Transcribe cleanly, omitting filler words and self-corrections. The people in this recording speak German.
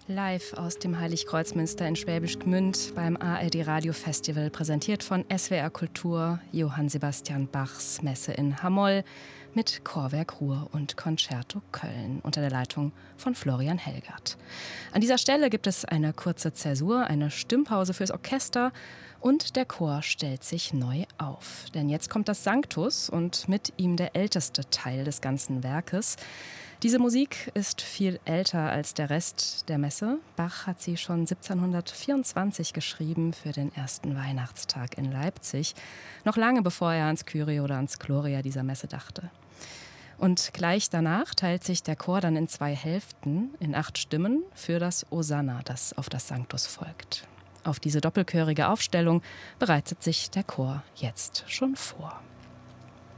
Live aus dem Heiligkreuzmünster in Schwäbisch Gmünd beim ARD Radio Festival, präsentiert von SWR Kultur, Johann Sebastian Bachs Messe in Hamoll mit Chorwerk Ruhr und Concerto Köln unter der Leitung von Florian Helgert. An dieser Stelle gibt es eine kurze Zäsur, eine Stimmpause fürs Orchester und der Chor stellt sich neu auf. Denn jetzt kommt das Sanctus und mit ihm der älteste Teil des ganzen Werkes. Diese Musik ist viel älter als der Rest der Messe. Bach hat sie schon 1724 geschrieben für den ersten Weihnachtstag in Leipzig, noch lange bevor er ans Kyrie oder ans Gloria dieser Messe dachte. Und gleich danach teilt sich der Chor dann in 2 Hälften, in 8 Stimmen, für das Osanna, das auf das Sanctus folgt. Auf diese doppelchörige Aufstellung bereitet sich der Chor jetzt schon vor.